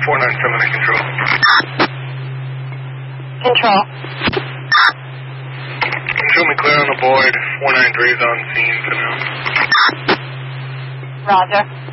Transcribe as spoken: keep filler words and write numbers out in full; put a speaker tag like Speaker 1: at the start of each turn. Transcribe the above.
Speaker 1: four nine seven at control.
Speaker 2: Control.
Speaker 1: Show me clear on the board. four nine three is on scene for now.
Speaker 2: Roger.